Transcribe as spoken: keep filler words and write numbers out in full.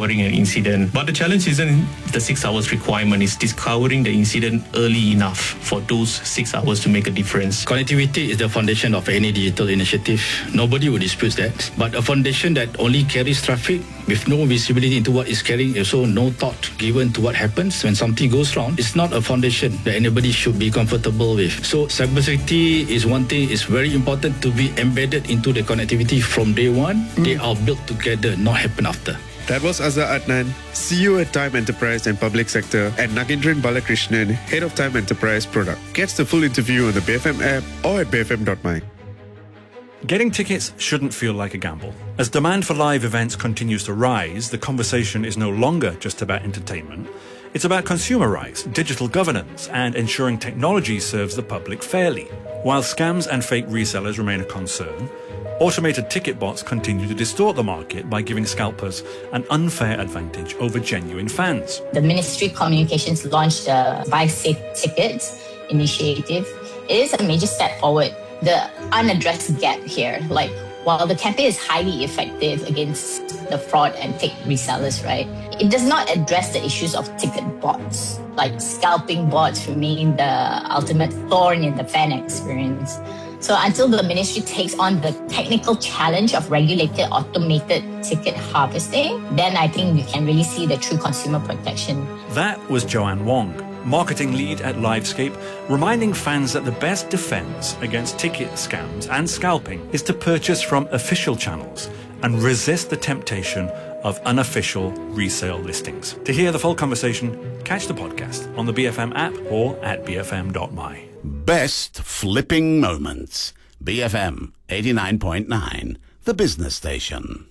discovering an incident. But the challenge isn't the six hours requirement, it's discovering the incident early enough for those six hours to make a difference. Connectivity is the foundation of any digital initiative. Nobody would dispute that. But a foundation that only carries traffic with no visibility into what is carrying, also no thought given to what happens when something goes wrong, it's not a foundation that anybody should be comfortable with. So cybersecurity is one thing. It's very important to be embedded into the connectivity from day one. Mm. They are built together, not happen after. That was Azhar Adnan, C E O at Time Enterprise and Public Sector, and Nagendran Balakrishnan, Head of Time Enterprise Product. Catch the full interview on the B F M app or at b f m dot my. Getting tickets shouldn't feel like a gamble. As demand for live events continues to rise, the conversation is no longer just about entertainment. It's about consumer rights, digital governance, and ensuring technology serves the public fairly. While scams and fake resellers remain a concern, automated ticket bots continue to distort the market by giving scalpers an unfair advantage over genuine fans. The Ministry of Communications launched the Buy Safe Tickets initiative. It is a major step forward. The unaddressed gap here, like while the campaign is highly effective against the fraud and fake resellers, right, it does not address the issues of ticket bots. Like scalping bots remain the ultimate thorn in the fan experience. So until the ministry takes on the technical challenge of regulated automated ticket harvesting, then I think we can really see the true consumer protection. That was Joanne Wong, marketing lead at Livescape, reminding fans that the best defense against ticket scams and scalping is to purchase from official channels and resist the temptation of unofficial resale listings. To hear the full conversation, catch the podcast on the B F M app or at b f m dot my. Best flipping moments. B F M eighty-nine point nine, the business station.